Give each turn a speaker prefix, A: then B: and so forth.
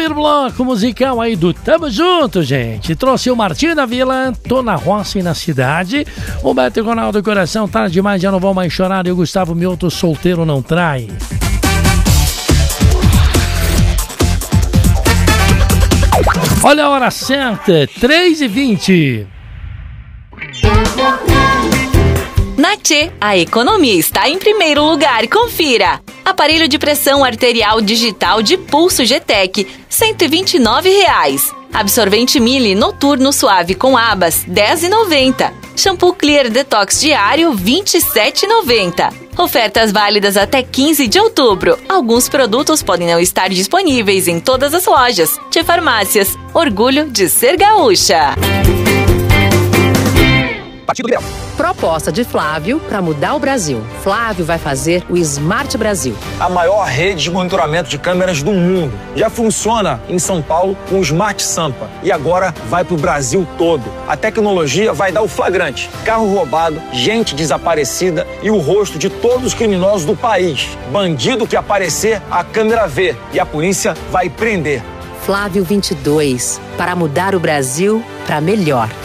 A: primeiro bloco musical aí do Tamo Junto, gente. Trouxe o Martinho da Vila, Tô na Roça e na Cidade. O Beto Ronaldo Coração, Tarde Demais, Já Não Vou Mais Chorar. E o Gustavo Mioto, Solteiro Não Trai. Olha a hora certa, 3h20.
B: Na Tchê, a economia está em primeiro lugar. Confira. Aparelho de pressão arterial digital de pulso GTEC, R$ 129. Absorvente Mili noturno suave com abas, R$ 10,90. Shampoo Clear Detox diário, R$ 27,90. Ofertas válidas até 15 de outubro. Alguns produtos podem não estar disponíveis em todas as lojas. Tchê Farmácias, orgulho de ser gaúcha.
C: Partido Liberal.
D: Proposta de Flávio para mudar o Brasil. Flávio vai fazer o Smart Brasil.
C: A maior rede de monitoramento de câmeras do mundo. Já funciona em São Paulo com o Smart Sampa. E agora vai para o Brasil todo. A tecnologia vai dar o flagrante. Carro roubado, gente desaparecida e o rosto de todos os criminosos do país. Bandido que aparecer, a câmera vê. E a polícia vai prender.
D: Flávio 22. Para mudar o Brasil para melhor.